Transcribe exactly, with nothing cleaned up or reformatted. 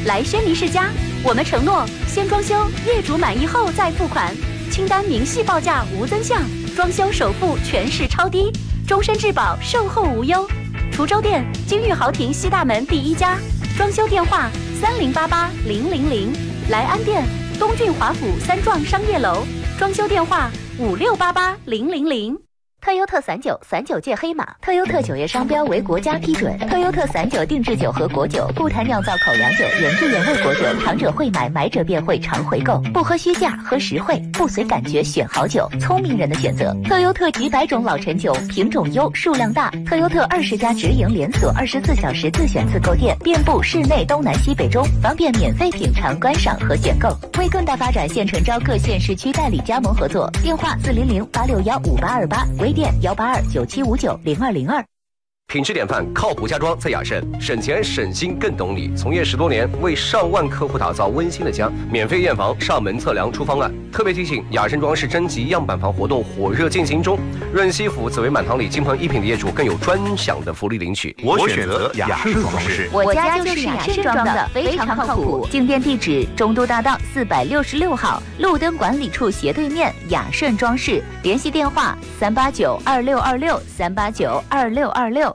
来轩尼诗家，我们承诺先装修，业主满意后再付款，清单明细报价无增项，装修首付全市超低，终身质保，售后无忧。滁州店金玉豪庭西大门第一家，装修电话三零八八零零零。莱安店东郡华府三幢商业楼，装修电话五六八八零零零。特优特散酒，散酒界黑马。特优特酒业商标为国家批准。特优特散酒定制酒和果酒，不谈酿造口粮酒，原汁原味果酒，尝者会买，买者便会常回购。不喝虚价，喝实惠，不随感觉选好酒，聪明人的选择。特优特几百种老陈酒，品种优，数量大。特优特二十家直营连锁，二十四小时自选自购店，遍布市内东南西北中，方便免费品尝、观赏和选购。为更大发展，现诚招各县市区代理加盟合作，电话四零零八六幺五八二八，微店幺八二九七五九零二零二。 品质典范，靠谱家装在雅盛，省钱省心更懂你。从业十多年，为上万客户打造温馨的家，免费验房、上门测量、出方案。特别提醒，雅盛装饰征集样板房活动火热进行中，润西府紫薇满堂里金鹏一品的业主更有专享的福利领取。 我选择雅盛装饰， 我家就是雅盛装的，非常靠谱。进店地址：中都大道四百六十六号，路灯管理处斜对面，雅盛装饰。联系电话：三八九二六二六三八九二六二六。